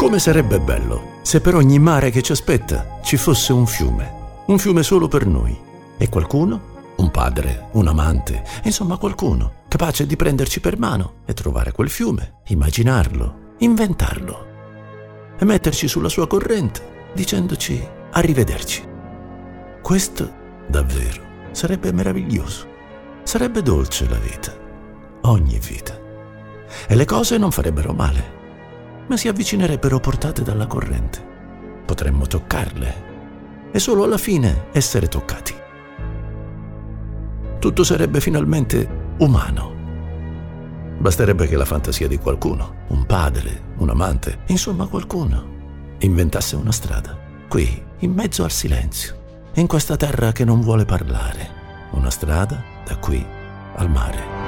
Come sarebbe bello se per ogni mare che ci aspetta ci fosse un fiume solo per noi. E qualcuno, un padre, un amante, insomma qualcuno capace di prenderci per mano e trovare quel fiume, immaginarlo, inventarlo e metterci sulla sua corrente dicendoci arrivederci. Questo davvero sarebbe meraviglioso. Sarebbe dolce la vita, ogni vita. E le cose non farebbero male, ma si avvicinerebbero portate dalla corrente. Potremmo toccarle e solo alla fine essere toccati. Tutto sarebbe finalmente umano. Basterebbe che la fantasia di qualcuno, un padre, un amante, insomma qualcuno, inventasse una strada, qui, in mezzo al silenzio, in questa terra che non vuole parlare. Una strada da qui al mare.